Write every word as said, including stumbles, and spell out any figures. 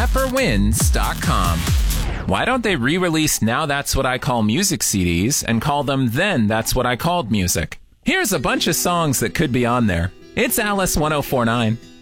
pepper winds dot com. Why don't they re-release Now That's What I Call Music C Ds and call them Then That's What I Called Music? Here's a bunch of songs that could be on there. It's Alice one oh four point nine.